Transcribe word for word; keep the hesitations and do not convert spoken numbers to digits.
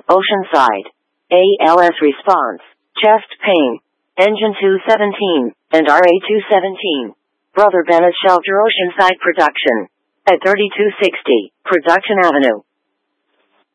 Oceanside. A L S response. Chest pain. Engine two seventeen, and R A two seventeen. Brother Bennett Shelter Oceanside production. At thirty-two sixty, Production Avenue.